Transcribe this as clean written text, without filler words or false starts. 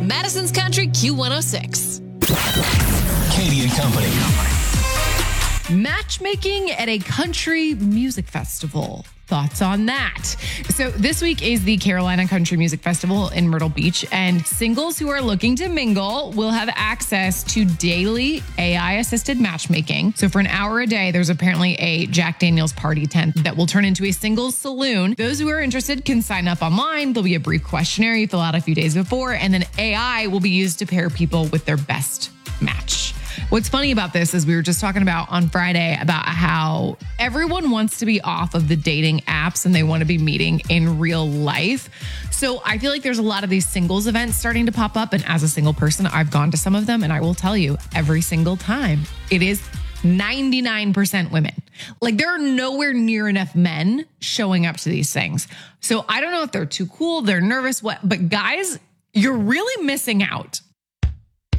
Madison's Country Q106. Katie and Company. Matchmaking at a country music festival. Thoughts on that? So this week is the Carolina Country Music Festival in Myrtle Beach, and singles who are looking to mingle will have access to daily AI-assisted matchmaking. So for an hour a day, there's apparently a Jack Daniel's party tent that will turn into a singles saloon. Those who are interested can sign up online. There'll be a brief questionnaire you fill out a few days before, and then AI will be used to pair people with their best match. What's funny about this is we were just talking about on Friday about how everyone wants to be off of the dating apps and they want to be meeting in real life. So I feel like there's a lot of these singles events starting to pop up. And as a single person, I've gone to some of them, and I will tell you every single time it is 99% women. Like, there are nowhere near enough men showing up to these things. So I don't know if they're too cool, they're nervous, but guys, you're really missing out